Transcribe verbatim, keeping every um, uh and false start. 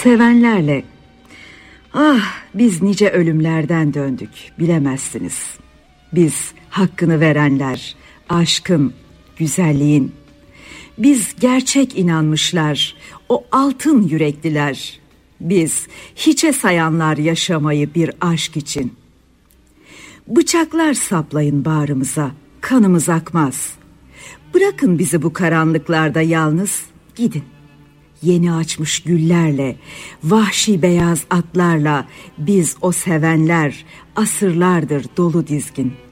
sevenlerle. Ah, biz nice ölümlerden döndük, bilemezsiniz. Biz hakkını verenler, aşkın, güzelliğin. Biz gerçek inanmışlar, o altın yürekliler. Biz hiçe sayanlar yaşamayı bir aşk için. Bıçaklar saplayın bağrımıza, kanımız akmaz. Bırakın bizi bu karanlıklarda yalnız, gidin. Yeni açmış güllerle, vahşi beyaz atlarla biz o sevenler asırlardır dolu dizgin.